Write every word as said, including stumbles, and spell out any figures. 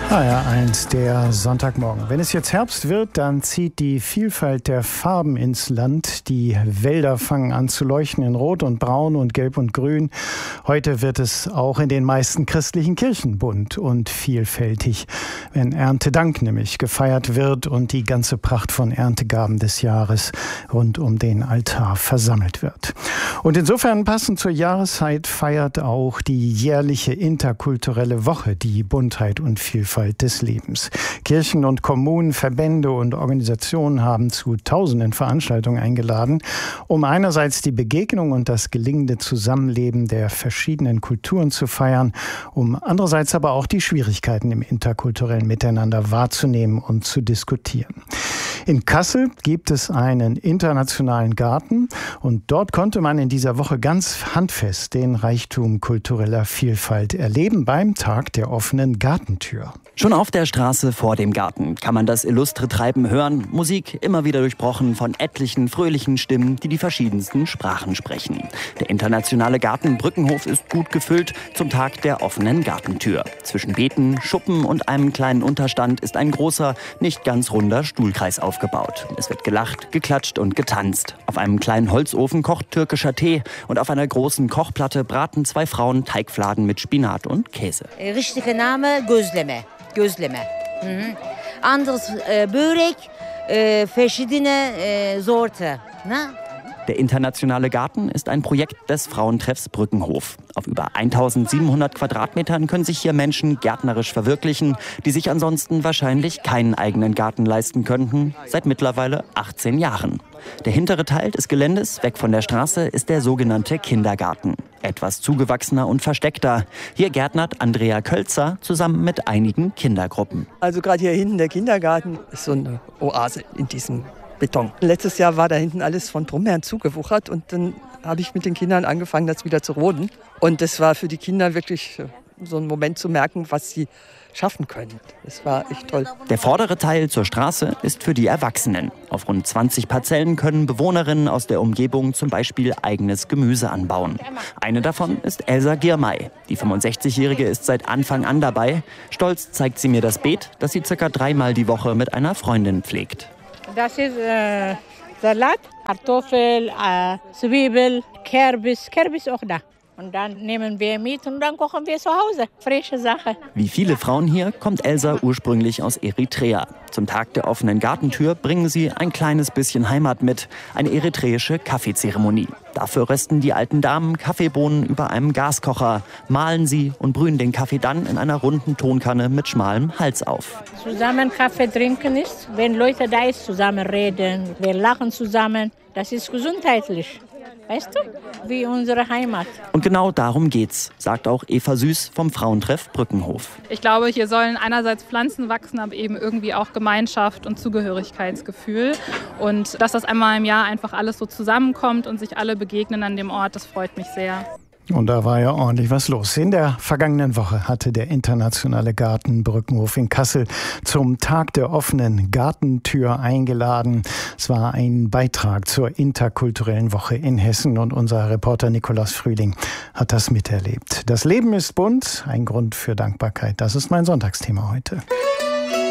Ah ja, eins der Sonntagmorgen. Wenn es jetzt Herbst wird, dann zieht die Vielfalt der Farben ins Land. Die Wälder fangen an zu leuchten in Rot und Braun und Gelb und Grün. Heute wird es auch in den meisten christlichen Kirchen bunt und vielfältig, wenn Erntedank nämlich gefeiert wird und die ganze Pracht von Erntegaben des Jahres rund um den Altar versammelt wird. Und insofern passend zur Jahreszeit feiert auch die jährliche interkulturelle Woche die Buntheit und Vielfalt des Lebens. Kirchen und Kommunen, Verbände und Organisationen haben zu tausenden Veranstaltungen eingeladen, um einerseits die Begegnung und das gelingende Zusammenleben der verschiedenen Kulturen zu feiern, um andererseits aber auch die Schwierigkeiten im interkulturellen Miteinander wahrzunehmen und zu diskutieren. In Kassel gibt es einen internationalen Garten und dort konnte man in dieser Woche ganz handfest den Reichtum kultureller Vielfalt erleben beim Tag der offenen Gartentür. Schon auf der Straße vor dem Garten kann man das illustre Treiben hören. Musik immer wieder durchbrochen von etlichen fröhlichen Stimmen, die die verschiedensten Sprachen sprechen. Der internationale Garten Brückenhof ist gut gefüllt zum Tag der offenen Gartentür. Zwischen Beeten, Schuppen und einem kleinen Unterstand ist ein großer, nicht ganz runder Stuhlkreis aufgebaut. Es wird gelacht, geklatscht und getanzt. Auf einem kleinen Holzofen kocht türkischer Tee und auf einer großen Kochplatte braten zwei Frauen Teigfladen mit Spinat und Käse. Richtiger Name Gözleme. Gözleme. Mhm. Anderes äh, Börek, äh, verschiedene äh, Sorte. Ne? Der internationale Garten ist ein Projekt des Frauentreffs Brückenhof. Auf über eintausendsiebenhundert Quadratmetern können sich hier Menschen gärtnerisch verwirklichen, die sich ansonsten wahrscheinlich keinen eigenen Garten leisten könnten, seit mittlerweile achtzehn Jahren. Der hintere Teil des Geländes, weg von der Straße, ist der sogenannte Kindergarten. Etwas zugewachsener und versteckter. Hier gärtnert Andrea Kölzer zusammen mit einigen Kindergruppen. Also gerade hier hinten der Kindergarten ist so eine Oase in diesem Beton. Letztes Jahr war da hinten alles von Brombeeren zugewuchert und dann habe ich mit den Kindern angefangen, das wieder zu roden. Und das war für die Kinder wirklich so ein Moment zu merken, was sie schaffen können. Das war echt toll. Der vordere Teil zur Straße ist für die Erwachsenen. Auf rund zwanzig Parzellen können Bewohnerinnen aus der Umgebung zum Beispiel eigenes Gemüse anbauen. Eine davon ist Elsa Girmay. Die fünfundsechzigjährige ist seit Anfang an dabei. Stolz zeigt sie mir das Beet, das sie circa dreimal die Woche mit einer Freundin pflegt. Das ist äh, Salat, Kartoffel, äh, Zwiebel, Kürbis, Kürbis auch da. Und dann nehmen wir mit und dann kochen wir zu Hause. Frische Sache. Wie viele Frauen hier kommt Elsa ursprünglich aus Eritrea. Zum Tag der offenen Gartentür bringen sie ein kleines bisschen Heimat mit. Eine eritreische Kaffeezeremonie. Dafür rösten die alten Damen Kaffeebohnen über einem Gaskocher, mahlen sie und brühen den Kaffee dann in einer runden Tonkanne mit schmalem Hals auf. Zusammen Kaffee trinken ist, wenn Leute da ist, zusammen reden, wir lachen zusammen. Das ist gesundheitlich. Weißt du, wie unsere Heimat. Und genau darum geht's, sagt auch Eva Süß vom Frauentreff Brückenhof. Ich glaube, hier sollen einerseits Pflanzen wachsen, aber eben irgendwie auch Gemeinschaft und Zugehörigkeitsgefühl. Und dass das einmal im Jahr einfach alles so zusammenkommt und sich alle begegnen an dem Ort, das freut mich sehr. Und da war ja ordentlich was los. In der vergangenen Woche hatte der internationale Garten Brückenhof in Kassel zum Tag der offenen Gartentür eingeladen. Es war ein Beitrag zur interkulturellen Woche in Hessen und unser Reporter Nikolaus Frühling hat das miterlebt. Das Leben ist bunt, ein Grund für Dankbarkeit. Das ist mein Sonntagsthema heute.